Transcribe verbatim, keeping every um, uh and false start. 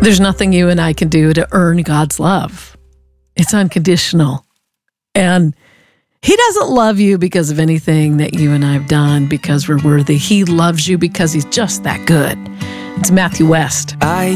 There's nothing you and I can do to earn God's love. It's unconditional. And He doesn't love you because of anything that you and I have done because we're worthy. He loves you because He's just that good. It's Matthew West. I